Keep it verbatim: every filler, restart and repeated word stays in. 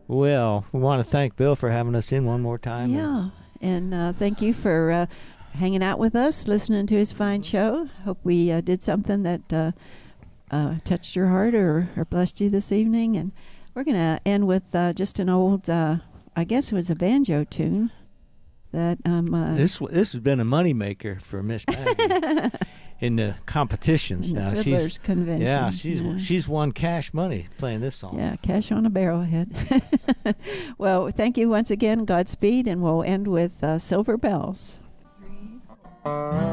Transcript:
Well, we want to thank Bill for having us in one more time. Yeah, and uh, thank you for uh, hanging out with us, listening to his fine show. Hope we uh, did something that uh, uh, touched your heart or, or blessed you this evening. And we're going to end with uh, just an old, uh, I guess it was a banjo tune. That um, uh, This this has been a moneymaker for Miss Maggie in the competitions. in the Now Fiddler's she's Convention. yeah she's Yeah. she's won cash money playing this song. Yeah, cash on a barrelhead. Well, thank you once again. Godspeed, and we'll end with uh, Silver Bells.